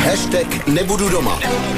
Nebudu doma.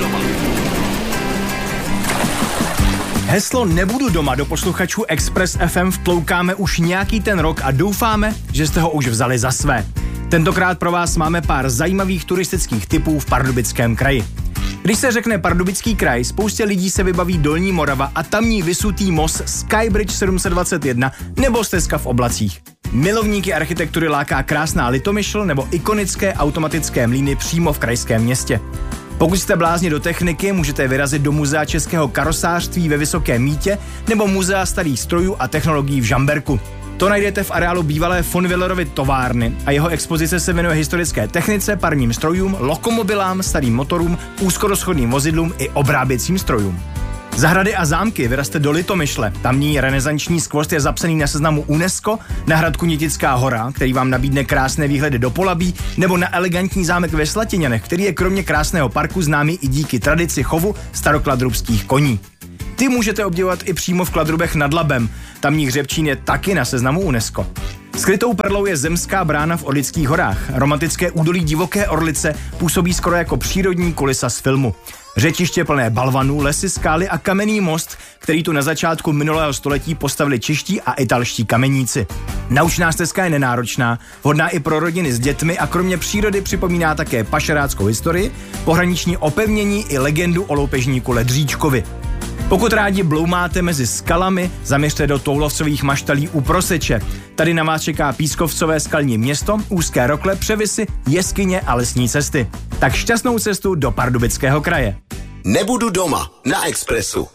Heslo Nebudu doma do posluchačů Express FM vtloukáme už nějaký ten rok a doufáme, že jste ho už vzali za své. Tentokrát pro vás máme pár zajímavých turistických typů v Pardubickém kraji. Když se řekne Pardubický kraj, spoustě lidí se vybaví Dolní Morava a tamní vysutý most Skybridge 721 nebo stezka v Oblacích. Milovníky architektury láká krásná Litomyšl nebo ikonické automatické mlýny přímo v krajském městě. Pokud jste blázni do techniky, můžete vyrazit do Muzea českého karosářství ve Vysokém Mýtě nebo Muzea starých strojů a technologií v Žamberku. To najdete v areálu bývalé von Willerovy továrny a jeho expozice se věnuje historické technice, parním strojům, lokomobilám, starým motorům, úzkorozchodným vozidlům i obráběcím strojům. Zahrady a zámky vyraste do Litomyšle. Tamní renesanční skvost je zapsaný na seznamu UNESCO, na hrad Kunětická hora, který vám nabídne krásné výhledy do Polabí, nebo na elegantní zámek ve Slatiňanech, který je kromě krásného parku známý i díky tradici chovu starokladrubských koní. Ty můžete obdivovat i přímo v Kladrubech nad Labem. Tamní hřebčín je taky na seznamu UNESCO. Skrytou perlou je Zemská brána v Orlických horách. Romantické údolí Divoké Orlice působí skoro jako přírodní kulisa z filmu. Řečiště plné balvanů, lesy, skály a kamenný most, který tu na začátku minulého století postavili čeští a italští kameníci. Naučná stezka je nenáročná, vhodná i pro rodiny s dětmi a kromě přírody připomíná také pašeráckou historii, pohraniční opevnění i legendu o loupežníku Ledříčkovi. Pokud rádi bloumáte mezi skalami, zaměřte do toulovcových maštalí u Proseče. Tady na vás čeká pískovcové skalní město, úzké rokle, převisy, jeskyně a lesní cesty. Tak šťastnou cestu do Pardubického kraje. Nebudu doma na Expressu.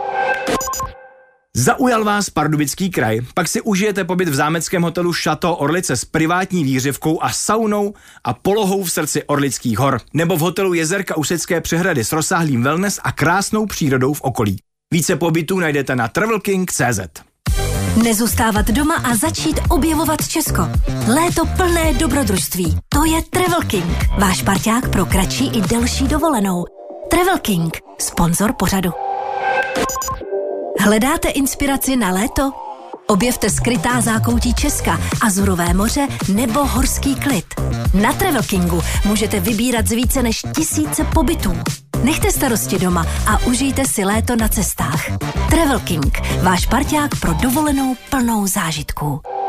Zaujal vás Pardubický kraj? Pak si užijete pobyt v zámeckém hotelu Chateau Orlice s privátní výhřevkou a saunou a polohou v srdci Orlických hor. Nebo v hotelu Jezerka u Secké přehrady s rozsáhlým wellness a krásnou přírodou v okolí. Více pobytů najdete na travelking.cz. Nezůstávat doma a začít objevovat Česko. Léto plné dobrodružství. To je Travel King. Váš parťák pro kratší i delší dovolenou. Travel King. Sponzor pořadu. Hledáte inspiraci na léto? Objevte skrytá zákoutí Česka, Azurové moře nebo horský klid. Na Travel Kingu můžete vybírat z více než 1000 pobytů. Nechte starosti doma a užijte si léto na cestách. Travel King, váš parťák pro dovolenou plnou zážitků.